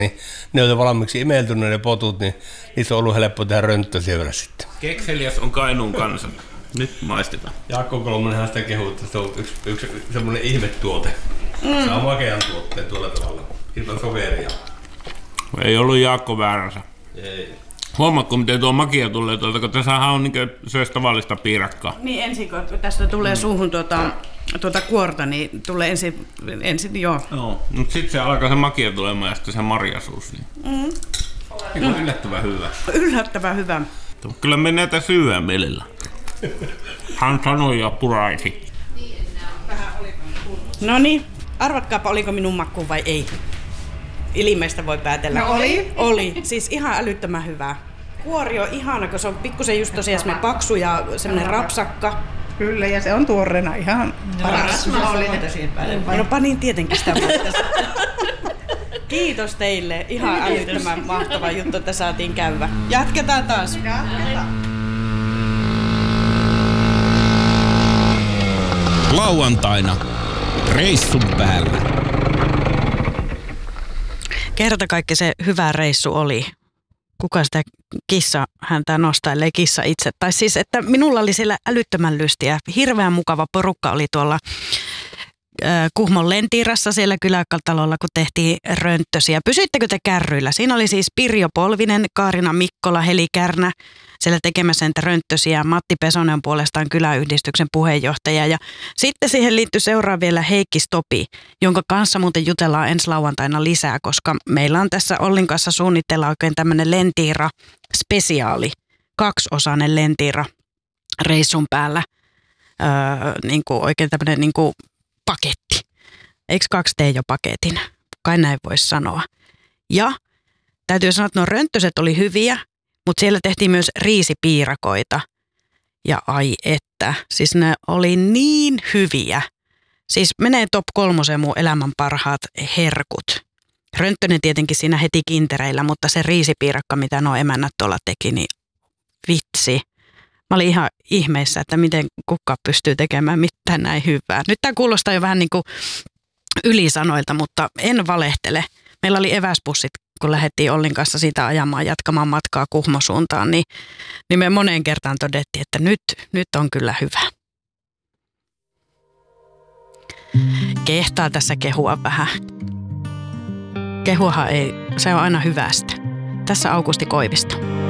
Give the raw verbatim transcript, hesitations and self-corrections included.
niin ne on valmiiksi imeltynyt ne potut, niin niistä on ollut helppo tehdä rönttösiä vielä sitten. Kekseliäs on Kainuun kansa. Nyt maistetaan. Jaakko Kolmonenhan sitä kehuu, että se on yksi, yksi semmoinen ihmetuote. Mm. Saa makean tuotteen tuolla tavalla. Ilman sokeria. Ei ollut Jaakko vääränsä. Ei. Huomaatko, miten tuo makia tulee tuolta, kun tässähän on niin söis tavallista piirakkaa. Niin ensin, kun tästä tulee suuhun tuota, tuota kuorta, niin tulee ensin, ensin joo. Joo, mutta sitten se alkaa se makia tulemaan ja sitten se marjasuus. Niin. Mm. Niin on yllättävän hyvä. Yllättävän hyvä. Kyllä me näitä syödään mielellä. Hän sanoi ja puraisi. No niin, arvatkaapa oliko minun makku vai ei. Ilmeistä voi päätellä. No oli. Oli, siis ihan älyttömän hyvä. Kuori on ihana, kun se on pikkusen just tosiaan semmoinen paksu ja semmoinen rapsakka. Kyllä, ja se on tuoreena ihan paras. No panin tietenkin sitä. Kiitos teille. Ihan älyttömän mahtava juttu, että saatiin käydä. Jatketaan taas. Jatketaan. Lauantaina reissun päällä. Kerta kaikki se hyvä reissu oli. Kuka sitä kissa häntä nostaa, ellei kissa itse. Tai siis, että minulla oli siellä älyttömän lystiä. Hirveän mukava porukka oli tuolla äh, Kuhmon Lentiirassa siellä kylätalolla, kun tehtiin rönttösiä. Pysyittekö te kärryillä? Siinä oli siis Pirjo Polvinen, Kaarina Mikkola, Heli Kärnä siellä tekemässä niitä rönttösiä. Matti Pesonen puolestaan kyläyhdistyksen puheenjohtaja. Ja sitten siihen liittyy seuraa vielä Heikki Stopi, jonka kanssa muuten jutellaan ensi lauantaina lisää, koska meillä on tässä Ollin kanssa suunnitella oikein tämmöinen Lentiira-spesiaali, kaksiosainen Lentiira reissun päällä. Öö, niin kuin oikein tämmöinen niin kuin paketti. Eikö kaksi tee jo paketin? Kai näin voisi sanoa. Ja täytyy sanoa, että nuo rönttöset oli hyviä, mutta siellä tehtiin myös riisipiirakoita. Ja ai että, siis ne oli niin hyviä. Siis menee top kolmoseen mun elämän parhaat herkut. Rönttönen tietenkin siinä heti kintereillä, mutta se riisipiirakka, mitä nuo emännät tuolla teki, niin vitsi. Mä olin ihan ihmeissä, että miten kukaan pystyy tekemään mitään näin hyvää. Nyt tää kuulostaa jo vähän niin kuin ylisanoilta, mutta en valehtele. Meillä oli eväspussit, kun lähdettiin Ollin kanssa sitä ajamaan, jatkamaan matkaa Kuhmosuuntaan, niin, niin me moneen kertaan todettiin, että nyt, nyt on kyllä hyvä. Kehtaa tässä kehua vähän. Kehuahan ei, se on aina hyvästä. Tässä Aukusti Koivisto.